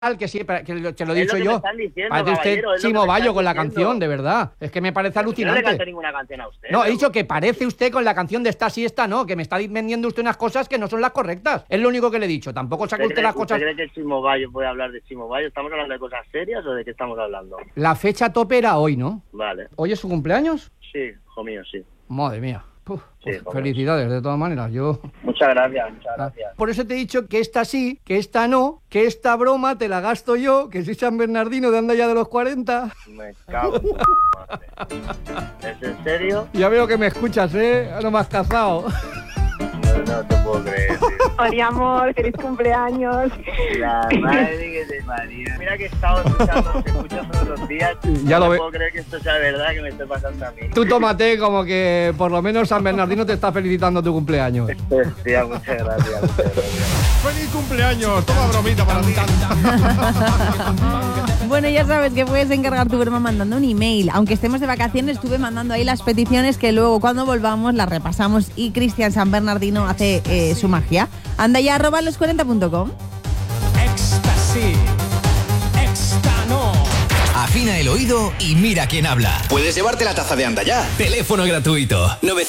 que siempre, que te lo he Es dicho lo que me yo. están diciendo, Parece usted caballero, es lo que Chimo me Bayo están con la diciendo. canción, de verdad. Es que me parece Yo no le alucinante. canto ninguna canción a usted. No, he pero- dicho que parece usted con la canción de esta sí, esta no, que me está vendiendo usted unas cosas que no son las correctas. Es lo único que le he dicho. Tampoco saque usted las cosas. ¿Usted cree que el Chimo Bayo puede hablar de Chimo Bayo? ¿Estamos hablando de cosas serias o de qué estamos hablando? La fecha tope era hoy, ¿no? Vale. ¿Hoy es su cumpleaños? Sí, hijo mío, sí. Madre mía. Puf, pues Sí, joder. felicidades, de todas maneras. Yo. Muchas gracias, muchas gracias. Por eso te he dicho que esta sí, que esta no, que esta broma te la gasto yo, que soy San Bernardino de anda ya de los 40. Me cago en la madre. ¿Es en serio? Ya veo que me escuchas, ¿eh? No me has cazado. No te puedo creer, tío. Hola, amor, feliz cumpleaños. La madre que te parió. Mira que he estado escuchando, te escucho todos los días. Ya no lo ve- puedo creer que esto sea verdad, que me esté pasando a mí. Tú tómate como que por lo menos San Bernardino te está felicitando tu cumpleaños. Hostia, muchas gracias, muchas gracias. ¡Feliz cumpleaños! Toma bromita para ti. Bueno, ya sabes que puedes encargar tu broma mandando un email. Aunque estemos de vacaciones, estuve mandando ahí las peticiones que luego cuando volvamos las repasamos y Cristian San Bernardino hace su magia. Anda ya @los40.com. Éxtasis. Éxtano. Afina el oído y mira quién habla. Puedes llevarte la taza de Anda Ya. Teléfono gratuito 900